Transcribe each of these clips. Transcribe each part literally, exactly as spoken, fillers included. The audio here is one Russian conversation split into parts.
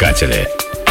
искатели.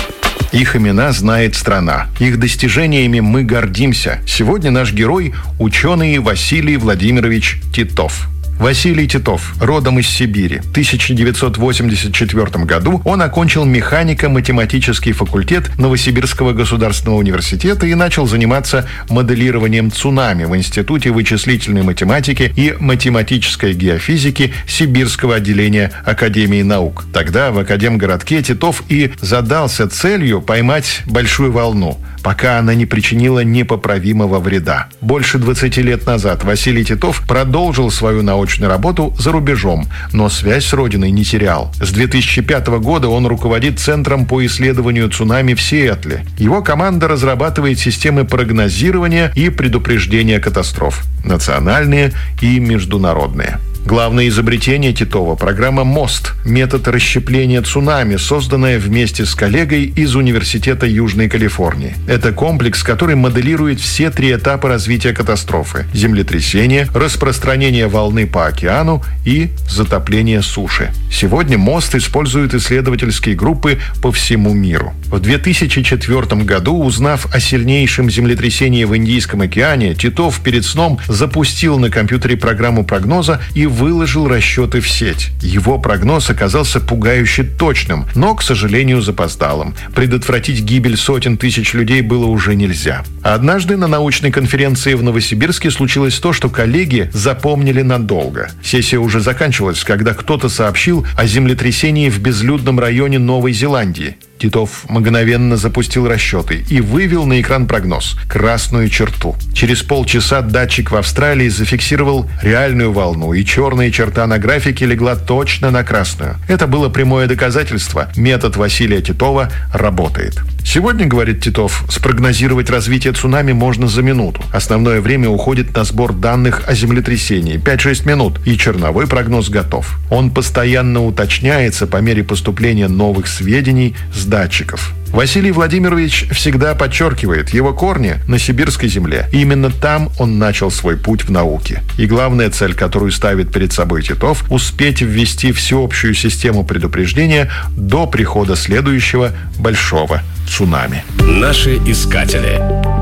Их имена знает страна. Их достижениями мы гордимся. Сегодня наш герой – ученый Василий Владимирович Титов. Василий Титов, родом из Сибири. В тысяча девятьсот восемьдесят четвёртом году он окончил механико-математический факультет Новосибирского государственного университета и начал заниматься моделированием цунами в Институте вычислительной математики и математической геофизики Сибирского отделения Академии наук. Тогда в Академгородке Титов и задался целью поймать большую волну, пока она не причинила непоправимого вреда. Больше двадцати лет назад Василий Титов продолжил свою научную работу за рубежом, но связь с родиной не терял. С две тысячи пятого года он руководит Центром по исследованию цунами в Сиэтле. Его команда разрабатывает системы прогнозирования и предупреждения катастроф, национальные и международные. Главное изобретение Титова – программа «Мост» – метод расщепления цунами, созданная вместе с коллегой из Университета Южной Калифорнии. Это комплекс, который моделирует все три этапа развития катастрофы – землетрясение, распространение волны по океану и затопление суши. Сегодня «Мост» используют исследовательские группы по всему миру. В две тысячи четвёртом году, узнав о сильнейшем землетрясении в Индийском океане, Титов перед сном запустил на компьютере программу прогноза и выложил расчеты в сеть. Его прогноз оказался пугающе точным, но, к сожалению, запоздалым. Предотвратить гибель сотен тысяч людей было уже нельзя. Однажды на научной конференции в Новосибирске случилось то, что коллеги запомнили надолго. Сессия уже заканчивалась, когда кто-то сообщил о землетрясении в безлюдном районе Новой Зеландии. Титов мгновенно запустил расчеты и вывел на экран прогноз – красную черту. Через полчаса датчик в Австралии зафиксировал реальную волну, и черная черта на графике легла точно на красную. Это было прямое доказательство – метод Василия Титова работает. Сегодня, говорит Титов, спрогнозировать развитие цунами можно за минуту. Основное время уходит на сбор данных о землетрясении – пять-шесть минут, и черновой прогноз готов. Он постоянно уточняется по мере поступления новых сведений с датчиков. Василий Владимирович всегда подчеркивает, его корни на сибирской земле. И именно там он начал свой путь в науке. И главная цель, которую ставит перед собой Титов – успеть ввести всеобщую систему предупреждения до прихода следующего большого цунами. Наши искатели.